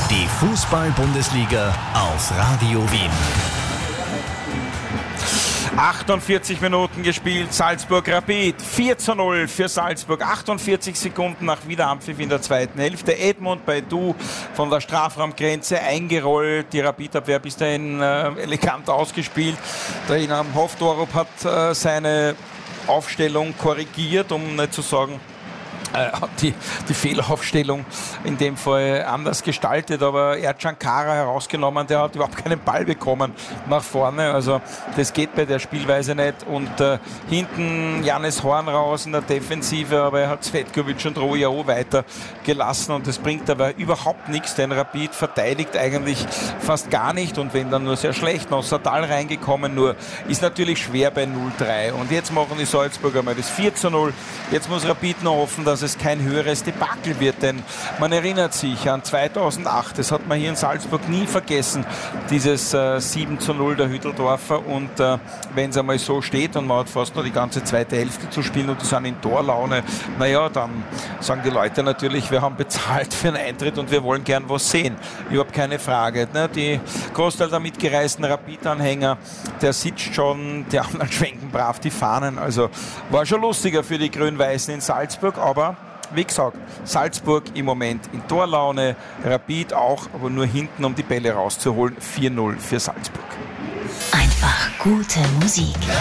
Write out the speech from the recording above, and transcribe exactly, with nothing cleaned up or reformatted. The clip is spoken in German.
Die Fußball-Bundesliga auf Radio Wien. achtundvierzig Minuten gespielt, Salzburg Rapid, vier zu null für Salzburg, achtundvierzig Sekunden nach Wiederanpfiff in der zweiten Hälfte. Edmund Baidu von der Strafraumgrenze eingerollt, die Rapid-Abwehr bis dahin äh, elegant ausgespielt. Der Inam Hofdorup hat äh, seine Aufstellung korrigiert, um nicht zu sagen, hat die, die Fehlaufstellung in dem Fall anders gestaltet, aber Ercan Kara herausgenommen, der hat überhaupt keinen Ball bekommen nach vorne, also das geht bei der Spielweise nicht und äh, hinten Jannis Horn raus in der Defensive, aber er hat Cvetkovic und Royao weiter gelassen und das bringt aber überhaupt nichts, denn Rapid verteidigt eigentlich fast gar nicht und wenn dann nur sehr schlecht, noch Sadal reingekommen, nur ist natürlich schwer bei null drei und jetzt machen die Salzburger mal das vier zu null, jetzt muss Rapid noch hoffen, dass es kein höheres Debakel wird, denn man erinnert sich an zweitausendacht, das hat man hier in Salzburg nie vergessen, dieses äh, sieben zu null der Hütteldorfer und äh, wenn es einmal so steht und man hat fast noch die ganze zweite Hälfte zu spielen und die sind in Torlaune, naja, dann sagen die Leute natürlich, wir haben bezahlt für einen Eintritt und wir wollen gern was sehen, überhaupt keine Frage. Ne? Die Großteil der mitgereisten Rapid-Anhänger, der sitzt schon, die anderen schwenken brav die Fahnen, also war schon lustiger für die Grün-Weißen in Salzburg, aber wie gesagt, Salzburg im Moment in Torlaune, Rapid auch, aber nur hinten, um die Bälle rauszuholen. vier null für Salzburg. Einfach gute Musik.